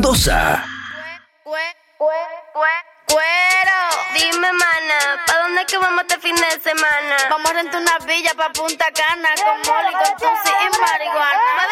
Mendoza. Cuero, dime mana, ¿pa' dónde es que vamos este fin de semana? Vamos a rentar una villa pa' Punta Cana, con Molly, con Tusi y marihuana.